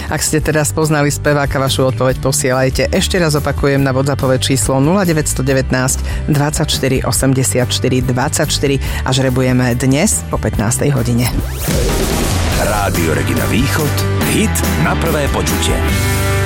Ak ste teraz poznali speváka, vašu odpoveď posielajte. Ešte raz opakujem na WhatsAppové číslo 0919 24 84 24 a žrebujeme dnes po 15. hodine. Rádio Regina Východ, hit na prvé počutie.